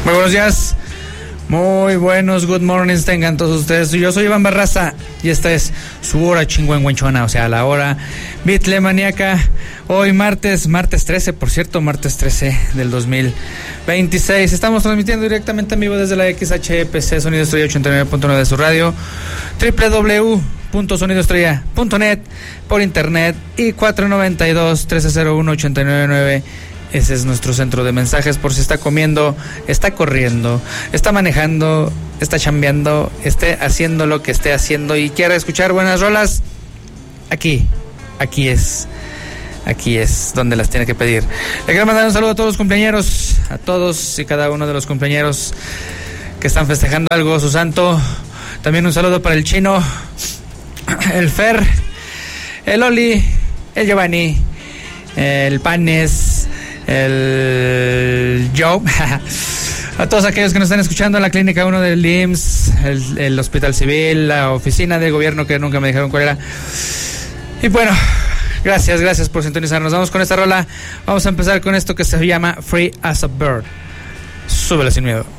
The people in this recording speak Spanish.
Muy buenos días, muy buenos good mornings tengan todos ustedes. Yo soy Iván Barraza y esta es su hora chingüengüenchona, o sea, la hora bitlemaniaca. Hoy martes 13, por cierto, martes 13 del 2026. Estamos transmitiendo directamente en vivo desde la XHPC Sonido Estrella 89.9 de su radio, www.sonidoestrella.net, por internet, y 492-1301-899. Ese es nuestro centro de mensajes por si está comiendo, está corriendo, está manejando, está chambeando, esté haciendo lo que esté haciendo y quiera escuchar buenas rolas. Aquí es donde las tiene que pedir. Le quiero mandar un saludo a todos los cumpleañeros, a todos y cada uno de los cumpleañeros que están festejando algo, su santo. También un saludo para el Chino, el Fer, el Oli, el Giovanni, el Panes, el Joe, a todos aquellos que nos están escuchando en la Clínica 1 del IMSS, el Hospital Civil, la oficina de gobierno que nunca me dijeron cuál era. Y bueno, gracias por sintonizarnos. Vamos con esta rola. Vamos a empezar con esto que se llama Free as a Bird. Súbela sin miedo.